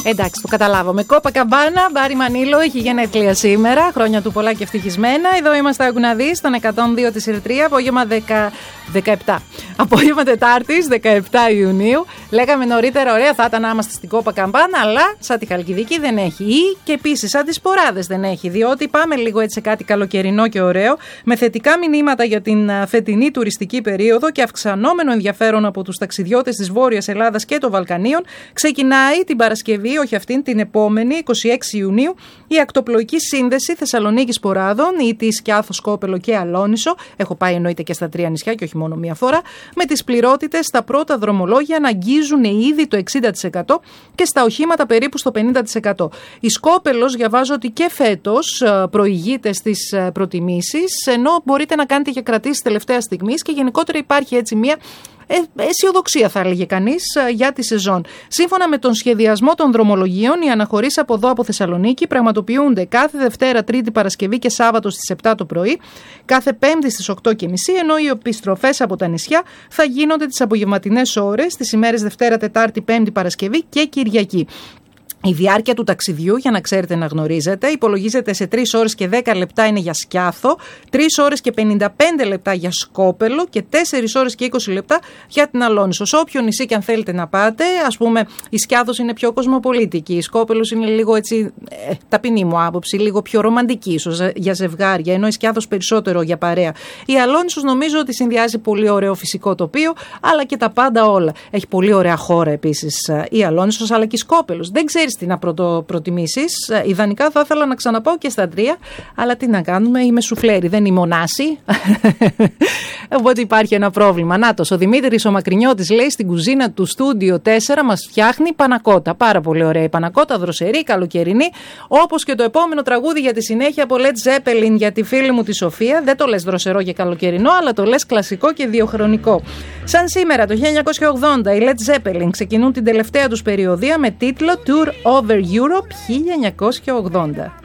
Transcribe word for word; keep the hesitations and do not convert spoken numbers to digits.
Εντάξει, το καταλάβαμε. Κόπα Καμπάνα, Μπάρι Μανίλο, έχει γενέθλια σήμερα. Χρόνια του πολλά και ευτυχισμένα. Εδώ είμαστε, άκου να δεις, στον εκατόν δύο της Ερυθρία, απόγευμα δεκαεπτά. Απόγευμα Τετάρτης, δεκαεπτά Ιουνίου. Λέγαμε νωρίτερα, ωραία θα ήταν να είμαστε στην Κόπα Καμπάνα, αλλά σαν τη Χαλκιδική δεν έχει. Ή και επίσης σαν τις Σποράδες δεν έχει. Διότι πάμε λίγο έτσι σε κάτι καλοκαιρινό και ωραίο, με θετικά μηνύματα για την φετινή τουριστική περίοδο και αυξανόμενο ενδιαφέρον από τους ταξιδιώτες της Βόρειας Ελλάδας και των Βαλκανίων. Ξεκινάει την Παρασκευή, όχι αυτήν, την επόμενη, είκοσι έξι Ιουνίου, η ακτοπλοϊκή σύνδεση Θεσσαλονίκης Ποράδων, ή τη Σκιάθο, Σκόπελο και Αλόνισο. Έχω πάει εννοείται και στα τρία νησιά και όχι μόνο μία φορά. Με τις πληρότητες στα πρώτα δρομολόγια να αγγίζουν ήδη το εξήντα τοις εκατό και στα οχήματα περίπου στο πενήντα τοις εκατό. Η Σκόπελος διαβάζω ότι και φέτος προηγείται στις προτιμήσεις, ενώ μπορείτε να κάνετε και κρατήσεις τελευταία στιγμής και γενικότερα υπάρχει έτσι μία αισιοδοξία, θα έλεγε κανείς, για τη σεζόν. Σύμφωνα με τον σχεδιασμό των δρομολογίων, οι αναχωρήσεις από εδώ από Θεσσαλονίκη πραγματοποιούνται κάθε Δευτέρα, Τρίτη, Παρασκευή και Σάββατο στις επτά το πρωί, κάθε Πέμπτη στις οκτώ και μισή, ενώ οι επιστροφές από τα νησιά θα γίνονται τις απογευματινές ώρες, τις ημέρες Δευτέρα, Τετάρτη, Πέμπτη, Παρασκευή και Κυριακή. Η διάρκεια του ταξιδιού, για να ξέρετε να γνωρίζετε, υπολογίζεται σε τρεις ώρες και δέκα λεπτά είναι για Σκιάθο, τρεις ώρες και πενήντα πέντε λεπτά για Σκόπελο και τέσσερις ώρες και είκοσι λεπτά για την Αλόνισο. Σε όποιο νησί και αν θέλετε να πάτε, ας πούμε, η Σκιάθος είναι πιο κοσμοπολίτικη, η Σκόπελος είναι λίγο έτσι, ε, ταπεινή μου άποψη, λίγο πιο ρομαντική ίσως για ζευγάρια, ενώ η Σκιάθος περισσότερο για παρέα. Η Αλόνισος νομίζω ότι συνδυάζει πολύ ωραίο φυσικό τοπίο, αλλά και τα πάντα όλα. Έχει πολύ ωραία χώρα επίσης η Αλόνισος, αλλά και η Σκόπελος. Δεν ξέρεις τι να πρωτο, προτιμήσεις. Ιδανικά θα ήθελα να ξαναπάω και στα τρία, αλλά τι να κάνουμε, είμαι σουφλέρι, δεν είμαι μονάση. Οπότε υπάρχει ένα πρόβλημα. Νάτος, ο Δημήτρης ο Μακρινιώτης λέει στην κουζίνα του στούντιο τέσσερα μας φτιάχνει πανακότα. Πάρα πολύ ωραία η πανακότα, δροσερή, καλοκαιρινή. Όπως και το επόμενο τραγούδι για τη συνέχεια από Led Zeppelin για τη φίλη μου τη Σοφία. Δεν το λες δροσερό και καλοκαιρινό, αλλά το λες κλασικό και διοχρονικό. Σαν σήμερα το χίλια εννιακόσια ογδόντα οι Led Zeppelin ξεκινούν την τελευταία τους περιοδεία με τίτλο Tour Over Europe χίλια εννιακόσια ογδόντα.